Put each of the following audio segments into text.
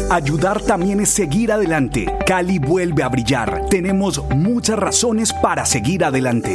Ayudar también es seguir adelante. Cali vuelve a brillar. Tenemos muchas razones para seguir adelante.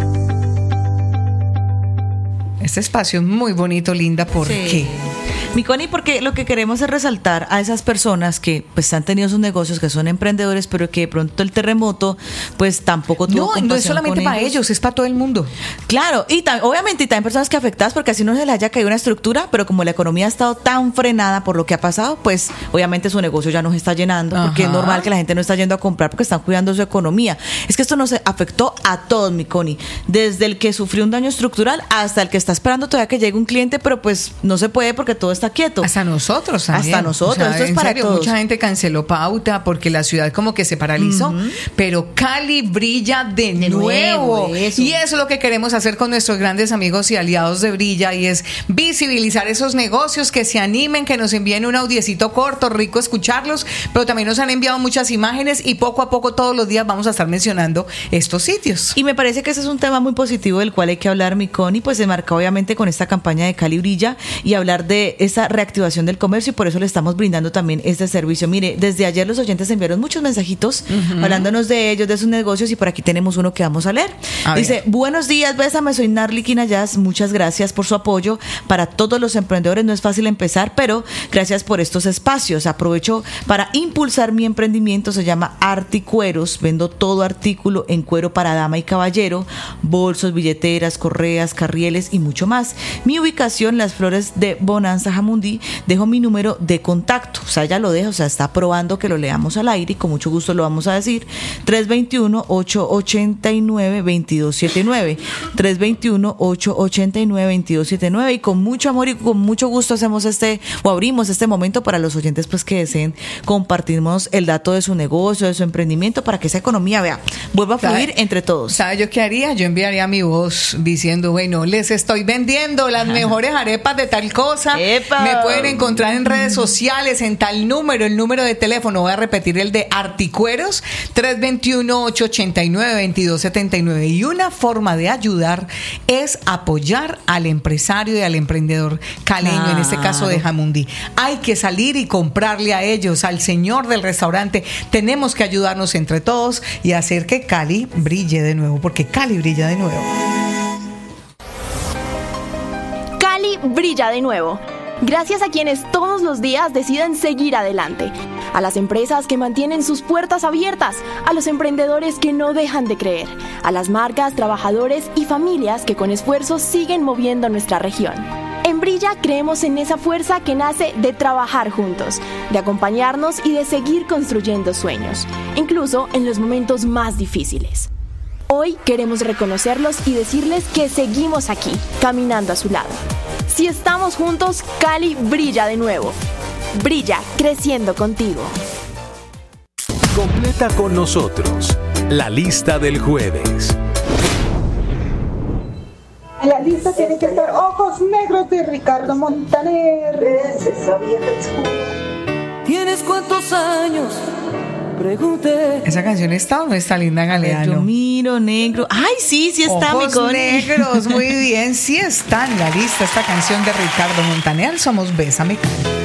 Este espacio es muy bonito, Linda. ¿Por qué? Mi Connie, porque lo que queremos es resaltar a esas personas que pues han tenido sus negocios, que son emprendedores, pero que de pronto el terremoto pues tampoco tuvo compasión. No es solamente para ellos, es para todo el mundo. Claro, y obviamente y también personas que afectadas porque así no se les haya caído una estructura, pero como la economía ha estado tan frenada por lo que ha pasado, pues obviamente su negocio ya no se está llenando, porque es normal que la gente no está yendo a comprar porque están cuidando su economía. Es que esto nos afectó a todos, mi Connie, desde el que sufrió un daño estructural hasta el que está esperando todavía que llegue un cliente, pero pues no se puede porque todo está quieto. Hasta nosotros también. Hasta nosotros, o sea, esto es para serio, todos. Mucha gente canceló pauta porque la ciudad como que se paralizó, pero Cali brilla de nuevo. Eso. Y eso es lo que queremos hacer con nuestros grandes amigos y aliados de Brilla, y es visibilizar esos negocios, que se animen, que nos envíen un audiecito corto, rico escucharlos, pero también nos han enviado muchas imágenes y poco a poco todos los días vamos a estar mencionando estos sitios. Y me parece que ese es un tema muy positivo del cual hay que hablar, mi Connie, pues se marca obviamente con esta campaña de Cali Brilla y hablar de esa reactivación del comercio, y por eso le estamos brindando también este servicio. Mire, desde ayer los oyentes enviaron muchos mensajitos hablándonos de ellos, de sus negocios, y por aquí tenemos uno que vamos a leer. Dice: buenos días, bésame, soy Narly Quinayas, muchas gracias por su apoyo. Para todos los emprendedores no es fácil empezar, pero gracias por estos espacios. Aprovecho para impulsar mi emprendimiento, se llama Articueros, vendo todo artículo en cuero para dama y caballero, bolsos, billeteras, correas, carrieles y mucho más. Mi ubicación, Las Flores de Bonanza, Jamundí. Dejo mi número de contacto, o sea, ya lo dejo, o sea, está probando que lo leamos al aire y con mucho gusto lo vamos a decir. 321-889-2279, 321-889-2279, y con mucho amor y con mucho gusto hacemos abrimos este momento para los oyentes pues que deseen compartirnos el dato de su negocio, de su emprendimiento, para que esa economía vuelva a fluir entre todos. ¿Sabe yo qué haría? Yo enviaría mi voz diciendo: bueno, les estoy vendiendo las mejores arepas de tal cosa. ¡Epa! Me pueden encontrar en redes sociales, en tal número, el número de teléfono, voy a repetir el de Articueros, 321-889-2279. Y una forma de ayudar es apoyar al empresario y al emprendedor caleño, en este caso de Jamundí. Hay que salir y comprarle a ellos, al señor del restaurante. Tenemos que ayudarnos entre todos y hacer que Cali brille de nuevo, porque Cali brilla de nuevo. Cali brilla de nuevo. Gracias a quienes todos los días deciden seguir adelante. A las empresas que mantienen sus puertas abiertas, a los emprendedores que no dejan de creer, a las marcas, trabajadores y familias que con esfuerzo siguen moviendo nuestra región. En Brilla creemos en esa fuerza que nace de trabajar juntos, de acompañarnos y de seguir construyendo sueños, incluso en los momentos más difíciles. Hoy queremos reconocerlos y decirles que seguimos aquí, caminando a su lado. Si estamos juntos, Cali brilla de nuevo. Brilla, creciendo contigo. Completa con nosotros la lista del jueves. En la lista tiene que estar Ojos Negros de Ricardo Montaner. Esa vieja oscura. ¿Tienes cuántos años? Pregunté. ¿Esa canción está o no está, Linda Galeano? Yo miro negro. Ay, sí está, mi Ojos Connie. Negros, muy bien, sí está en la lista esta canción de Ricardo Montaner. Somos Bésame, Cali.